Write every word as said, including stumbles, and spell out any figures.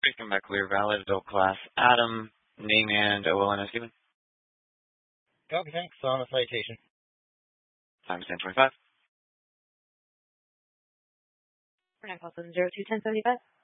Speaking back clear, valid, adult class, Adam, name and O L N S given. Copy, thanks. On the citation. Time ten twenty-five. We're going to call seven zero two ten seventy five.